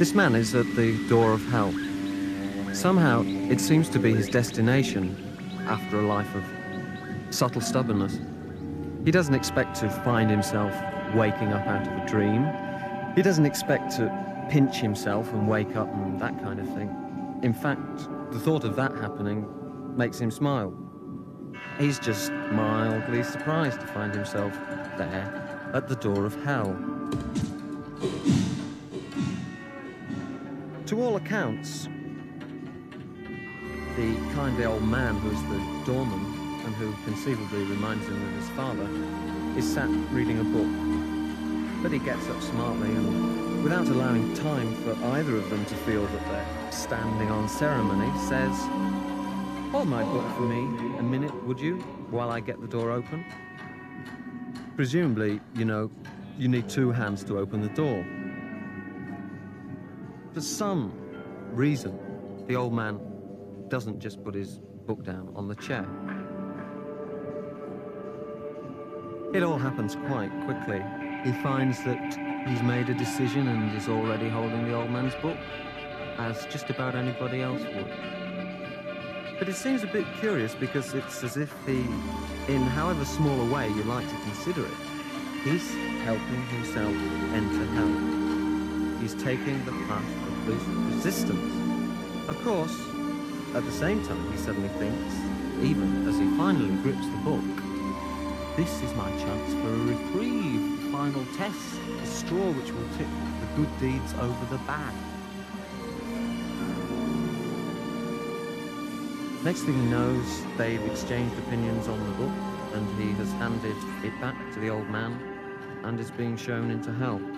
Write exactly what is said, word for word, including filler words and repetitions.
This man is at the door of hell. Somehow, it seems to be his destination after a life of subtle stubbornness. He doesn't expect to find himself waking up out of a dream. He doesn't expect to pinch himself and wake up and that kind of thing. In fact, the thought of that happening makes him smile. He's just mildly surprised to find himself there at the door of hell. To all accounts, the kindly old man who's the doorman and who conceivably reminds him of his father is sat reading a book. But he gets up smartly and, without allowing time for either of them to feel that they're standing on ceremony, says, "Hold my book for me a minute, would you, while I get the door open?" Presumably, you know, you need two hands to open the door. For some reason, the old man doesn't just put his book down on the chair. It all happens quite quickly. He finds that he's made a decision and is already holding the old man's book, as just about anybody else would. But it seems a bit curious because it's as if he, in however small a way you like to consider it, he's helping himself enter hell. He's taking the path of least resistance. Of course, at the same time, he suddenly thinks, even as he finally grips the book, this is my chance for a reprieve, the final test, the straw which will tip the good deeds over the bad. Next thing he knows, they've exchanged opinions on the book, and he has handed it back to the old man and is being shown into hell.